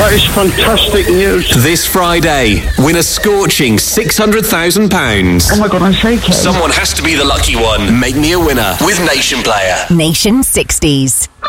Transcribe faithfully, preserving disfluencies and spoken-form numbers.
That is fantastic news. This Friday, win a scorching six hundred thousand pounds. Oh my God, I'm shaking. Someone has to be the lucky one. Make me a winner with Nation Player. Nation sixties.